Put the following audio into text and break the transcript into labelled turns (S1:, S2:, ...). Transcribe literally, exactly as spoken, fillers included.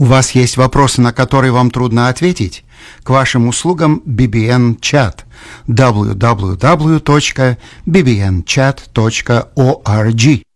S1: У вас есть вопросы, на которые вам трудно ответить? К вашим услугам би би эн чат дабл ю дабл ю дабл ю точка би би эн чат точка орг.